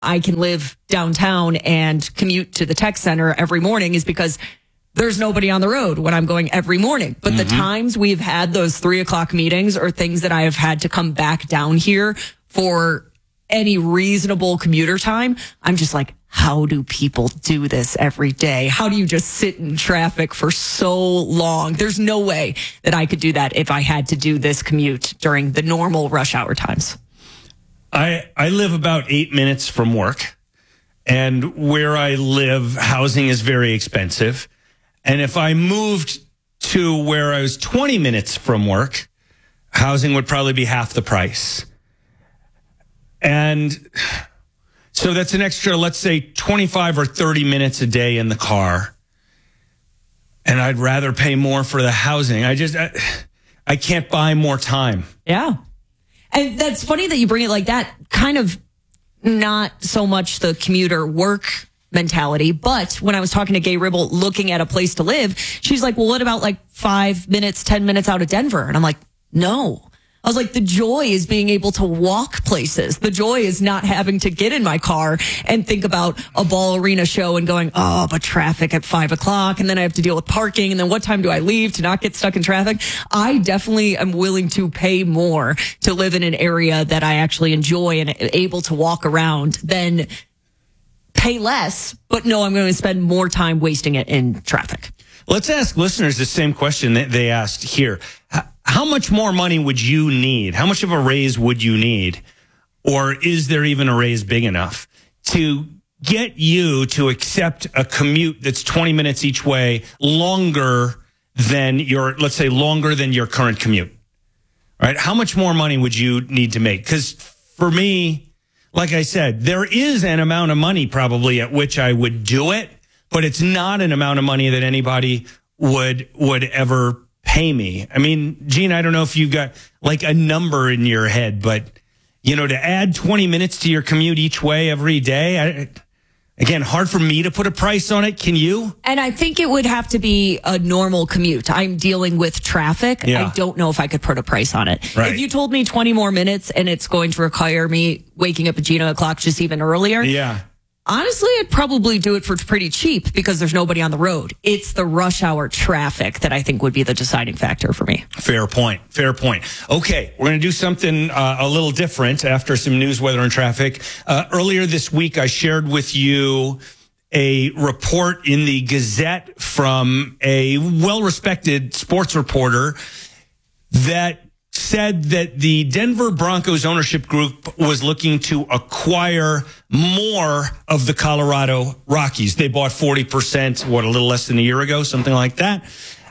I can live downtown and commute to the tech center every morning is because there's nobody on the road when I'm going every morning. But the times we've had those 3:00 meetings or things that I have had to come back down here for any reasonable commuter time, I'm just like, how do people do this every day? How do you just sit in traffic for so long? There's no way that I could do that if I had to do this commute during the normal rush hour times. I live about 8 minutes from work, and where I live, housing is very expensive. And if I moved to where I was 20 minutes from work, housing would probably be half the price. And so that's an extra, let's say 25 or 30 minutes a day in the car. And I'd rather pay more for the housing. I can't buy more time. Yeah. And that's funny that you bring it like that. Kind of not so much the commuter work mentality, but when I was talking to Gay Ribble looking at a place to live, she's like, well, what about like 5 minutes, 10 minutes out of Denver? And I'm like, no. I was like, the joy is being able to walk places. The joy is not having to get in my car and think about a ball arena show and going, oh, but traffic at 5:00. And then I have to deal with parking. And then what time do I leave to not get stuck in traffic? I definitely am willing to pay more to live in an area that I actually enjoy and able to walk around than pay less, but no, I'm going to spend more time wasting it in traffic. Let's ask listeners the same question that they asked here. How much more money would you need? How much of a raise would you need? Or is there even a raise big enough to get you to accept a commute that's 20 minutes each way longer than let's say longer than your current commute? All right. How much more money would you need to make? Because for me, like I said, there is an amount of money probably at which I would do it, but it's not an amount of money that anybody would ever pay me. I mean, Gene, I don't know if you've got like a number in your head, but to add 20 minutes to your commute each way every day, again, hard for me to put a price on it. Can you? And I think it would have to be a normal commute. I'm dealing with traffic. Yeah. I don't know if I could put a price on it. Right. If you told me 20 more minutes and it's going to require me waking up at 8:00 just even earlier. Yeah. Honestly, I'd probably do it for pretty cheap because there's nobody on the road. It's the rush hour traffic that I think would be the deciding factor for me. Fair point. Fair point. Okay, we're going to do something a little different after some news, weather, and traffic. Earlier this week, I shared with you a report in the Gazette from a well-respected sports reporter that said that the Denver Broncos ownership group was looking to acquire more of the Colorado Rockies. They bought 40%, a little less than a year ago, something like that.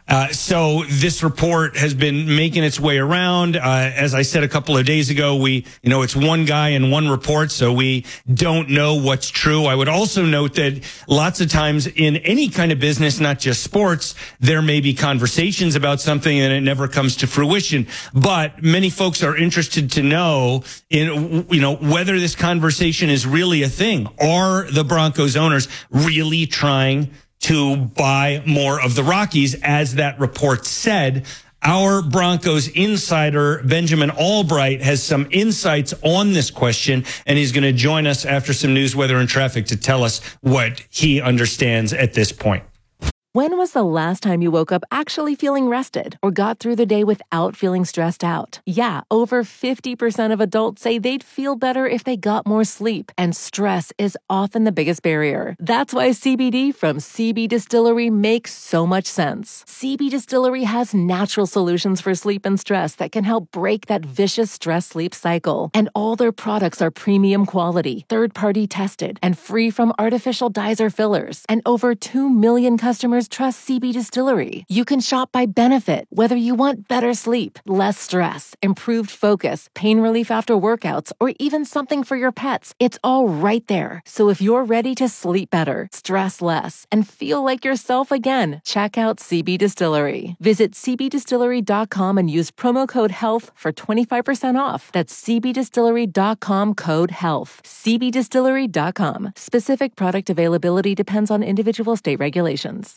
So this report has been making its way around. As I said a couple of days ago, it's one guy and one report, so we don't know what's true. I would also note that lots of times in any kind of business, not just sports, there may be conversations about something and it never comes to fruition. But many folks are interested to know whether this conversation is really a thing. Are the Broncos owners really trying to buy more of the Rockies, as that report said? Our Broncos insider, Benjamin Albright, has some insights on this question, and he's going to join us after some news, weather, and traffic to tell us what he understands at this point. When was the last time you woke up actually feeling rested or got through the day without feeling stressed out? Yeah, over 50% of adults say they'd feel better if they got more sleep, and stress is often the biggest barrier. That's why CBD from CB Distillery makes so much sense. CB Distillery has natural solutions for sleep and stress that can help break that vicious stress-sleep cycle. And all their products are premium quality, third-party tested, and free from artificial dyes or fillers. And over 2 million customers trust CB Distillery. You can shop by benefit, whether you want better sleep, less stress, improved focus, pain relief after workouts, or even something for your pets. It's all right there. So if you're ready to sleep better, stress less, and feel like yourself again, check out CB Distillery. Visit cbdistillery.com and use promo code HEALTH for 25% off. That's cbdistillery.com, code HEALTH. cbdistillery.com. Specific product availability depends on individual state regulations.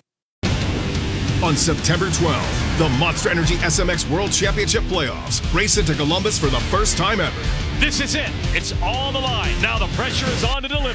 On September 12th, the Monster Energy SMX World Championship Playoffs race into Columbus for the first time ever. This is it. It's all on the line. Now the pressure is on to deliver.